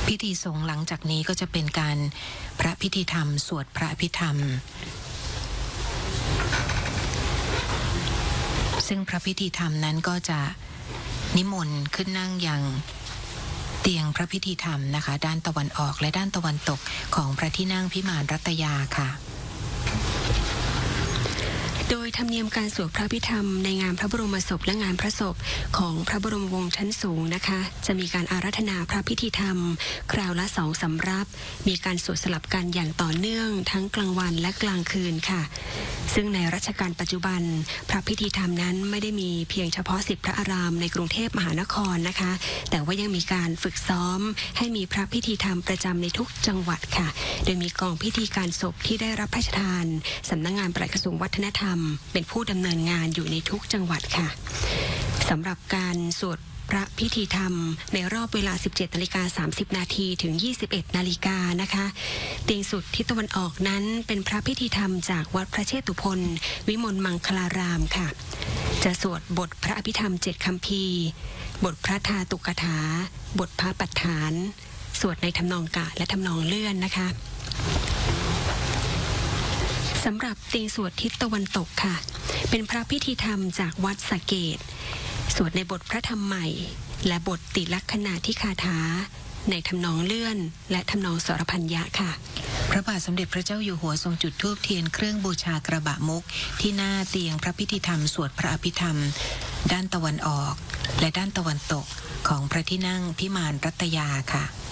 พิธีสงฆ์หลังจากนี้ก็จะเป็นการพระพิธีธรรมสวดพระอภิธรรมซึ่งพระพิธีธรรมนั้นก็จะนิมนต์ขึ้นนั่งอย่างเตียงพระพิธีธรรมนะคะด้านตะวันออกและด้านตะวันตกของพระที่นั่งพิมานรัตยาค่ะโดยธรรมเนียมการสวดพระพิธรรมในงานพระบรมศพและงานพระศพของพระบรมวงศ์ชั้นสูงนะคะจะมีการอาราธนาพระพิธีธรรมคราวละ2 สำรับมีการสวดสลับกันอย่างต่อเนื่องทั้งกลางวันและกลางคืนค่ะซึ่งในรัชกาลปัจจุบันพระพิธีธรรมนั้นไม่ได้มีเพียงเฉพาะ10 พระอารามในกรุงเทพมหานครนะคะแต่ว่ายังมีการฝึกซ้อมให้มีพระพิธีธรรมประจำในทุกจังหวัดค่ะโดยมีกองพิธีการศพที่ได้รับพระราชทานสำนักงานปลัดกระทรวงวัฒนธรรมเป็นผู้ดำเนินงานอยู่ในทุกจังหวัดค่ะสำหรับการสวดพระพิธีธรรมในรอบเวลา 17:30 นาทีถึง 21 นาฬิกานะคะเตียงสุดทิศตะวันออกนั้นเป็นพระพิธีธรรมจากวัดพระเชตุพนวิมลมังคลารามค่ะจะสวดบทพระอภิธรรม7 คัมภีร์บทพระธาตุกถาบทพระปัฏฐานสวดในทำนองกะและทำนองเลื่อนนะคะสำหรับเตียงสวดทิศตะวันตกค่ะเป็นพระพิธีธรรมจากวัดสะเกษสวดในบทพระธรรมใหม่และบทติลักขณาธิคาถาในทำนองเลื่อนและทำนองสรพัญญะค่ะพระบาทสมเด็จพระเจ้าอยู่หัวทรงจุดธูปเทียนเครื่องบูชากระบะมุกที่หน้าเตียงพระพิธีธรรมสวดพระอภิธรรมด้านตะวันออกและด้านตะวันตกของพระที่นั่งพิมานรัตยาค่ะ